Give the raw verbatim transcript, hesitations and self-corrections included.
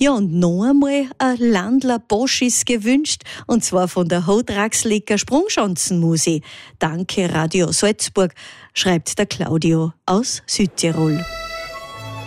Ja, und noch einmal ein Landler Bosch ist gewünscht, und zwar von der Hodraxlicker Sprungschanzenmusik. Danke Radio Salzburg, schreibt der Claudio aus Südtirol.